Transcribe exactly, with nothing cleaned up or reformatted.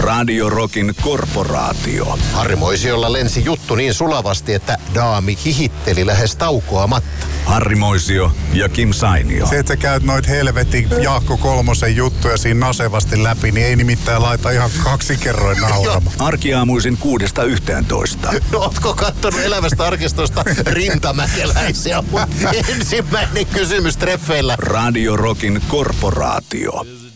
Radio Rockin korporaatio. Harri Moisiolla lensi juttu niin sulavasti, että daami hihitteli lähes taukoamatta. Harri Moisio ja Kim Sainio. Se, että sä käyt noit helvetin Jaakko Kolmosen juttuja siinä nasevasti läpi, niin ei nimittäin laita ihan kaksi kerroin nauramaan. Arkiaamuisin kuudesta yhteentoista. No, ootko kattonut elävästä arkistosta Rintamäkeläisiä? Ensimmäinen kysymys treffeillä. Radio Rockin korporaatio.